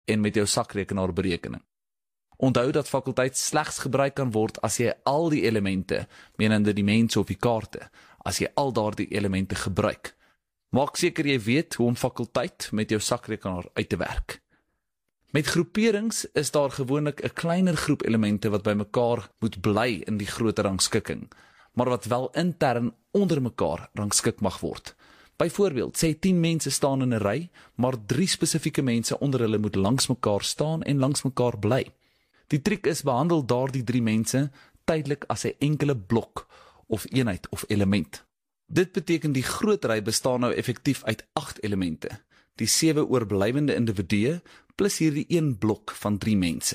en met jou sakrekenaar berekening. Onthou dat fakulteit slegs gebruik kan word as jy al die elemente, menende die mense of die kaarte, as jy al daardie elemente gebruik. Maak seker jy weet hoe om fakulteit met jou sakrekenaar uit te werk. Met groeperings is daar gewoonlik 'n kleiner groep elemente wat by mekaar moet bly in die groter rangskikking, maar wat wel intern onder mekaar rangskik mag word. Byvoorbeeld, sê 10 mense staan in 'n ry, maar 3 spesifieke mense onder hulle moet langs mekaar staan en langs mekaar bly. Die triek is behandel daardie 3 mense tydelik as 'n enkele blok of eenheid of element. Dit beteken die groot ry bestaan nou effektief uit 8 elemente, die 7 oorblywende individue plus hierdie 1 blok van 3 mense.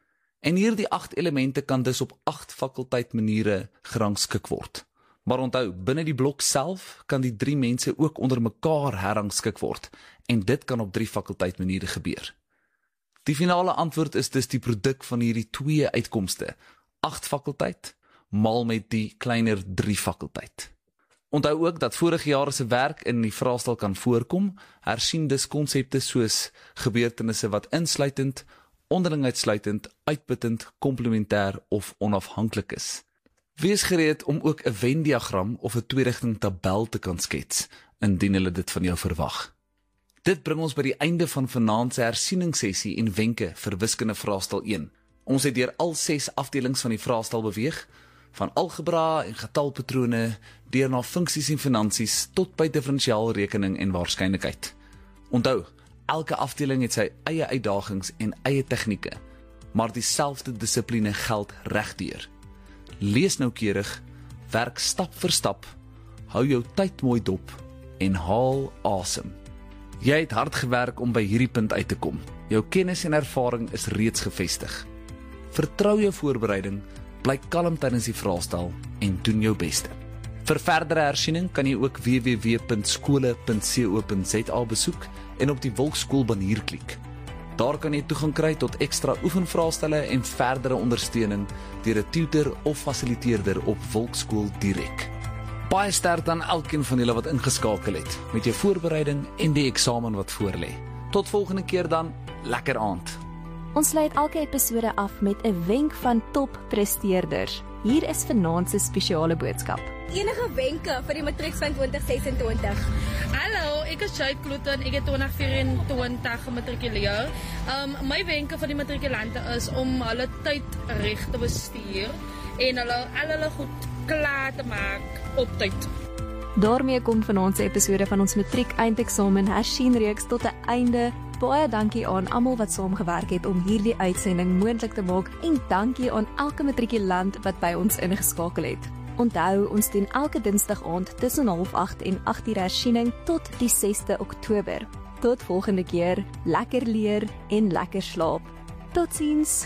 En hierdie 8 elemente kan dus op 8 fakulteitmaniere gerangskik word. Maar onthou, binne die blok self kan die 3 mense ook onder mekaar herrangskik word, en dit kan op 3 fakulteitmaniere gebeur. Die finale antwoord is dus die produk van hierdie 2 uitkomste, 8 fakulteit, maal met die kleiner 3 fakulteit. Onthou ook dat vorige jare se werk in die vraestel kan voorkom, hersien dus konsepte soos gebeurtenisse wat insluitend, onderling uitsluitend, uitputtend, komplementêr of onafhanklik is. Wees gereed om ook 'n Venn-diagram of 'n twee-rigting tabel te kan skets, indien hulle dit van jou verwag. Dit bring ons by die einde van vanaand se hersieningssessie en wenke vir wiskunde vraestel 1. Ons het deur al 6 afdelings van die vraestel beweeg, van algebra en getalpatrone, deur na funksies en finansies, tot by diferensiaalrekening en waarskynlikheid. Onthou, elke afdeling het sy eie uitdagings en eie tegnieke, maar dieselfde dissipline geld regdeur. Lees noukeurig, werk stap vir stap, hou jou tyd mooi dop en haal asem. Jy het hard gewerk om by hierdie punt uit te kom. Jou kennis en ervaring is reeds gevestig. Vertrou jou voorbereiding, bly kalm tydens die vraestel en doen jou beste. Vir verdere hersiening kan jy ook www.skole.co.za besoek en op die Volksskool banner klik. Daar kan jy toegang kry tot ekstra oefenvraestelle en verdere ondersteuning deur 'n tutor of fasiliteerder op Volksskool direk. Baie sterkte aan elkeen van julle wat ingeskakel het met jou voorbereiding en die eksamen wat voorlê. Tot volgende keer dan, lekker aand. Ons sluit elke episode af met 'n wenk van toppresteerders. Hier is vanaand se spesiale boodskap. Enige wenke vir die matrieks van 2026? Hallo, ek is Jade Kloeten, ek het 2024 gematrikuleer. My wenke vir die matrikulante is om hulle tyd reg te bestuur en hulle goed klaar te maak op tyd. Daarmee kom vanaand se episode van ons matriek eindeksamen hersienreeks tot 'n einde. Baie dankie aan almal wat saamgewerk het om hierdie uitsending moontlik te maak en dankie aan elke matrikulant wat by ons ingeskakel het. Onthou, ons doen elke Dinsdag aand tussen 7:30 en 8:00 hersiening tot die 6de Oktober. Tot volgende keer, lekker leer en lekker slaap. Totsiens!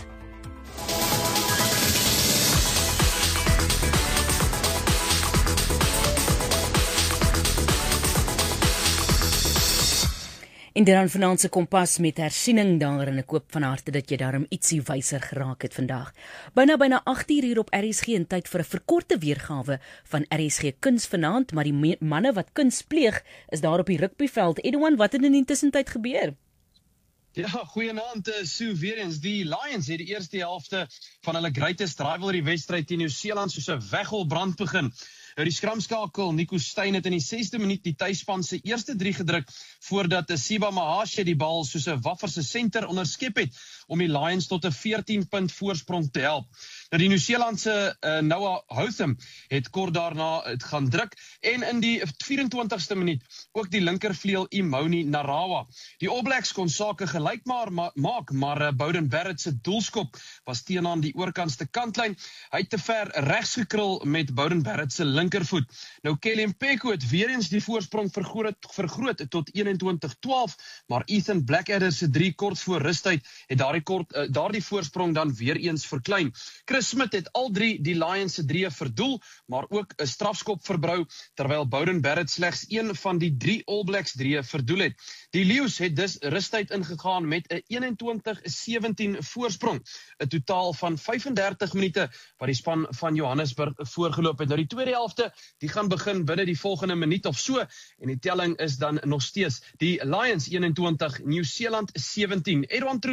En dan vanaand se kompas met hersiening daar en ek hoop van harte dat jy daarom ietsie wyser geraak het vandag. Byna 8:00 hier op RSG en tyd vir 'n verkorte weergawe van RSG Kuns vanaand, maar die manne wat kuns pleeg is daar op die rugbyveld. Edouan, wat het in die tussentyd gebeur? Ja, goeienaand, Sue, weer eens. Die Lions het die eerste helfte van hulle greatest rivalry wedstryd teen Nieu-Seeland soos 'n weggolbrand begin. Die skramskakel Nico Steyn het in die 6de minuut die tuisspan se eerste 3 gedruk voordat Siba Mahashe die bal soos 'n waffer se senter onderskep het om die Lions tot 'n 14-punt voorsprong te help. Die Nieu-Seelandse Noah Hotham het kort daarna het gaan druk en in die 24ste minuut ook die linkervleuel Imoni Narawa. Die All Blacks kon sake gelyk maak, maar Beauden Barrett se doelskop was teenoor die oorkantste kantlyn. Hy het te ver regs gekrul met Beauden Barrett se linkervoet. Nou Kelly Mpeko het weer eens die voorsprong vergroot tot 21-12, maar Ethan Blackadder se 3 kort voor rustyd het daardie voorsprong dan weer eens verklein. Chris Chris Smith het al 3 die Lions se drieë verdoel, maar ook 'n strafskop verbrou, terwyl Bowden Barrett slegs een van die 3 All Blacks drieë verdoel het. Die Lions het dus rustyd ingegaan met 'n 21-17 voorsprong, 'n totaal van 35 minute wat die span van Johannesburg voorgeloop het. Nou die tweede helfte, die gaan begin binne die volgende minuut of so, en die telling is dan nog steeds die Lions 21, Nieu-Seeland 17. Edouard